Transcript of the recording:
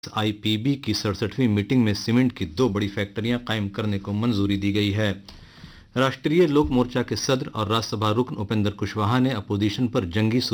IPB की 67वीं meeting में cement की 2 बड़ी फैक्ट्रियां कायम करने को मंजूरी दी गई है। राष्ट्रीय लोक मोर्चा के सदर और राज्यसभा रुकन उपेंद्र कुशवाहा ने अपोजिशन पर जंगी